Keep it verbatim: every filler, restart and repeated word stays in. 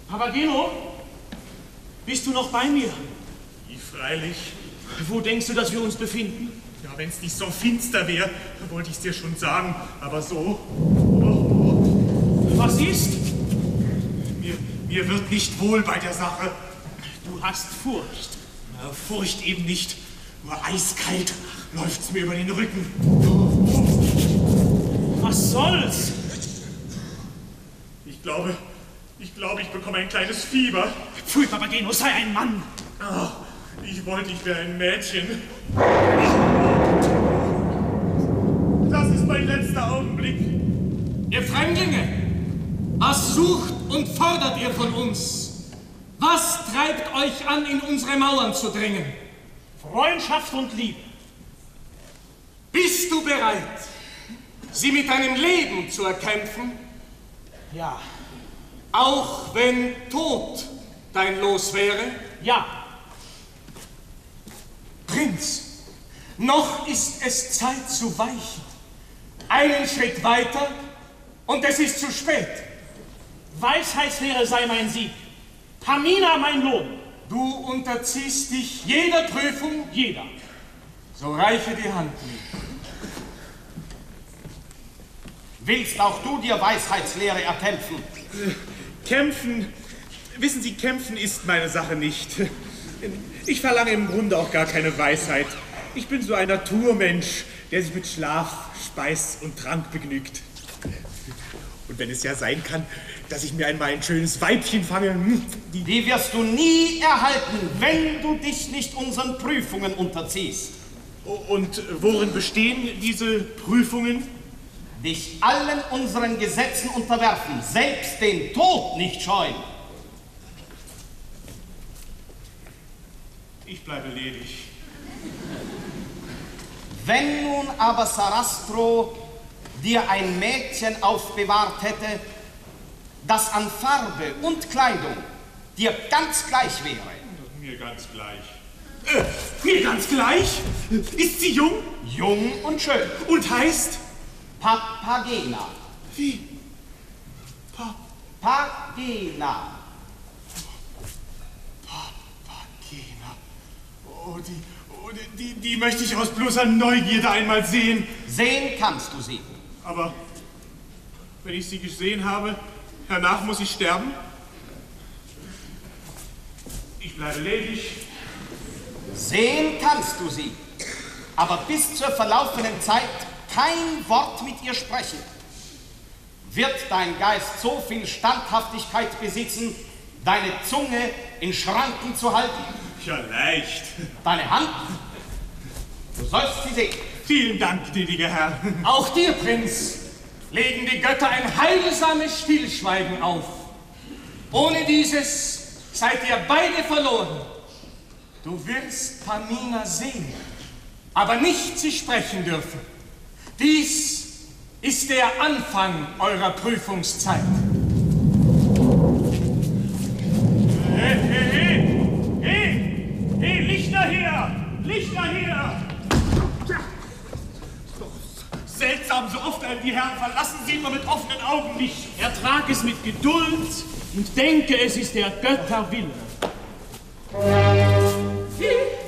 Papageno, bist du noch bei mir? Wie freilich. Wo denkst du, dass wir uns befinden? Ja, wenn es nicht so finster wäre, wollte ich es dir schon sagen. Aber so... Oh, oh. Was ist? Mir, mir wird nicht wohl bei der Sache. Du hast Furcht. Na, Furcht eben nicht. Nur eiskalt läuft's mir über den Rücken. Was soll's? Ich glaube, ich glaube, ich bekomme ein kleines Fieber. Pfui, Papageno, sei ein Mann. Oh, ich wollte, ich wäre ein Mädchen. Das ist mein letzter Augenblick. Ihr Fremdlinge, was sucht und fordert ihr von uns? Was treibt euch an, in unsere Mauern zu dringen? Freundschaft und Liebe. Bist du bereit, sie mit deinem Leben zu erkämpfen? Ja. Auch wenn Tod dein Los wäre? Ja. Prinz, noch ist es Zeit zu weichen. Einen Schritt weiter und es ist zu spät. Weisheitslehre sei mein Sieg. Pamina mein Lohn. Du unterziehst dich jeder Prüfung? Jeder. So reiche die Hand mir. Willst auch du dir Weisheitslehre erkämpfen? Kämpfen, wissen Sie, kämpfen ist meine Sache nicht. Ich verlange im Grunde auch gar keine Weisheit. Ich bin so ein Naturmensch, der sich mit Schlaf, Speis und Trank begnügt. Und wenn es ja sein kann, dass ich mir einmal ein schönes Weibchen fange, die, die wirst du nie erhalten, wenn du dich nicht unseren Prüfungen unterziehst. Und worin bestehen diese Prüfungen? Dich allen unseren Gesetzen unterwerfen, selbst den Tod nicht scheuen. Ich bleibe ledig. Wenn nun aber Sarastro dir ein Mädchen aufbewahrt hätte, das an Farbe und Kleidung dir ganz gleich wäre. Mir ganz gleich. Äh, mir ganz gleich? Ist sie jung? Jung und schön. Und heißt? Papagena. Wie? Pa Papagena. Papagena. Oh, die, oh, die, die möchte ich aus bloßer Neugierde einmal sehen. Sehen kannst du sie. Aber wenn ich sie gesehen habe, hernach muss ich sterben? Ich bleibe ledig. Sehen kannst du sie, aber bis zur verlaufenden Zeit kein Wort mit ihr sprechen. Wird dein Geist so viel Standhaftigkeit besitzen, deine Zunge in Schranken zu halten? Ja, leicht. Deine Hand? Du sollst sie sehen. Vielen Dank, gnädiger Herr. Auch dir, Prinz, legen die Götter ein heilsames Stillschweigen auf. Ohne dieses seid ihr beide verloren. Du wirst Pamina sehen, aber nicht sie sprechen dürfen. Dies ist der Anfang eurer Prüfungszeit. Hey, hey, hey! Hey! Hey, Lichter her! Lichter her! Seltsam, so oft einen die Herren verlassen, sieht man mit offenen Augen nicht. Ertrag es mit Geduld und denke, es ist der Götter Wille. Wie?